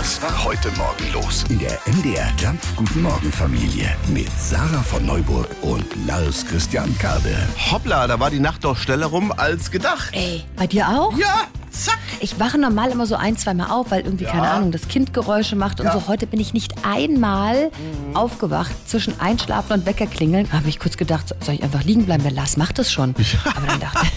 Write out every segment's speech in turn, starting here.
Was war heute Morgen los? In der MDR Jump Guten Morgen Familie mit Sarah von Neuburg und Lars Christian Kade. Hoppla, da war die Nacht doch schneller rum als gedacht. Ey, bei dir auch? Ja, zack. Ich wache normal immer so 1-2 Mal auf, weil irgendwie, keine Ahnung, das Kind Geräusche macht und so. Heute bin ich nicht einmal aufgewacht. Zwischen Einschlafen und Weckerklingeln habe ich kurz gedacht, soll ich einfach liegen bleiben? Der Lars macht das schon. Aber dann dachte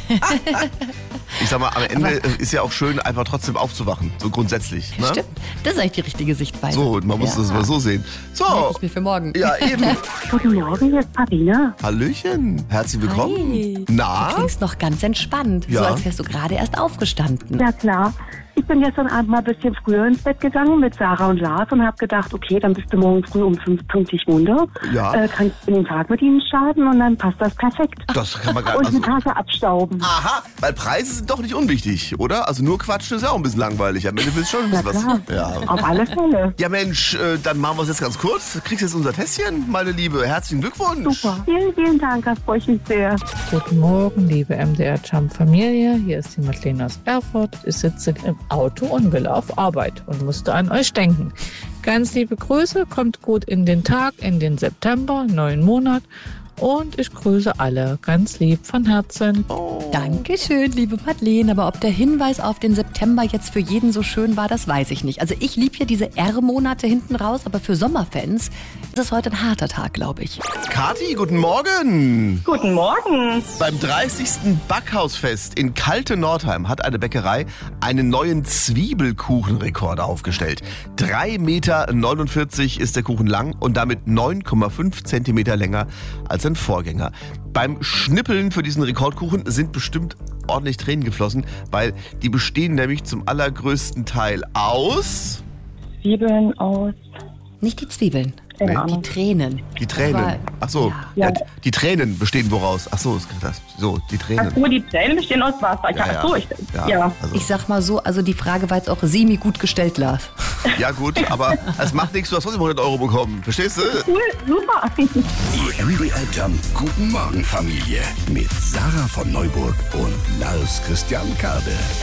ich sag mal, am Ende ist ja auch schön, einfach trotzdem aufzuwachen. So grundsätzlich. Ne? Stimmt, das ist eigentlich die richtige Sichtweise. So, man muss das mal so sehen. So. Ich mir für morgen. Ja, eben. Guten Morgen, hier ist Pavina. Hallöchen, herzlich willkommen. Hi. Na? Du klingst noch ganz entspannt, so Ja. als wärst du gerade erst aufgestanden. Ja klar. Ich bin gestern Abend mal ein bisschen früher ins Bett gegangen mit Sarah und Lars und habe gedacht, okay, dann bist du morgen früh um 5 pünktlich munter. Ja. Kannst du den Tag mit ihnen starten und dann passt das perfekt. Das kann man gar Und nicht. eine Tasse abstauben. Aha, weil Preise sind doch nicht unwichtig, oder? Also nur quatschen ist ja auch ein bisschen langweilig. Am Ende willst du schon ein bisschen klar. was. Ja. Auf alle Fälle. Ja Mensch, dann machen wir es jetzt ganz kurz. Du kriegst jetzt unser Tässchen, meine Liebe. Herzlichen Glückwunsch. Super. Vielen, vielen Dank, das freue ich mich sehr. Guten Morgen, liebe MDR Jump Familie. Hier ist die Madeleine aus Erfurt. Ich sitze im Auto und will auf Arbeit und musste an euch denken. Ganz liebe Grüße, kommt gut in den Tag, in den September, neuen Monat. Und ich grüße alle ganz lieb von Herzen. Dankeschön, liebe Madeleine. Aber ob der Hinweis auf den September jetzt für jeden so schön war, das weiß ich nicht. Also ich liebe ja diese R-Monate hinten raus, aber für Sommerfans ist es heute ein harter Tag, glaube ich. Kathi, guten Morgen. Guten Morgen. Beim 30. Backhausfest in Kalte-Nordheim hat eine Bäckerei einen neuen Zwiebelkuchenrekord aufgestellt. 3,49 Meter ist der Kuchen lang und damit 9,5 Zentimeter länger als sein Vorgänger. Beim Schnippeln für diesen Rekordkuchen sind bestimmt ordentlich Tränen geflossen, weil die bestehen nämlich zum allergrößten Teil aus... Zwiebeln aus. Nicht die Zwiebeln, Keine die Ahnung. Tränen. Die Tränen. Aber- Ach so, Ja. ja, die Tränen bestehen woraus? Ach so, die Tränen. Ach so, die Tränen bestehen aus Wasser. Ja, Ach so, ja. Also, Ich sag mal so, also die Frage war jetzt auch semi gut gestellt, Lars. ja gut, aber es macht nichts, du hast trotzdem 100 € bekommen. Verstehst du? Cool, super. Die MDR Jump Guten Morgen Familie mit Sarah von Neuburg und Lars Christian Kade.